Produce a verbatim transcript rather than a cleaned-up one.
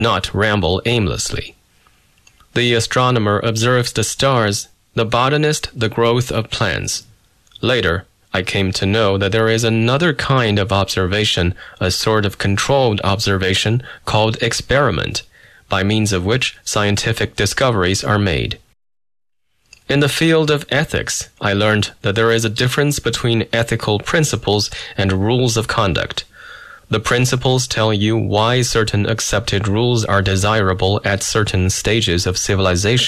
not ramble aimlessly. The astronomer observes the stars, the botanist the growth of plants. Later, I came to know that there is another kind of observation, a sort of controlled observation called experiment, by means of which scientific discoveries are made. In the field of ethics, I learned that there is a difference between ethical principles and rules of conduct. The principles tell you why certain accepted rules are desirable at certain stages of civilization.